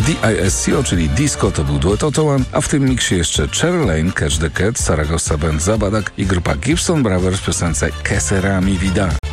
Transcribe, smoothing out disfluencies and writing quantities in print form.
DISCO, czyli Disco, to był duet Otto One, a w tym miksie jeszcze Cher Lane, Catch the Cat, Saragossa Band Zabadak i grupa Gibson Brothers w piosence Que sera mi vida.